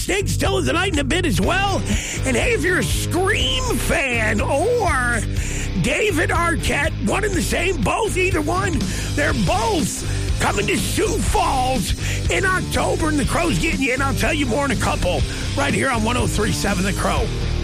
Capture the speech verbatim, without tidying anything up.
Snake still is tonight in a bit as well. And hey, if you're a Scream fan or David Arquette, one and the same, both, either one, they're both coming to Sioux Falls in October, and the Crow's getting you in. I'll tell you more in a couple right here on one oh three point seven The Crow.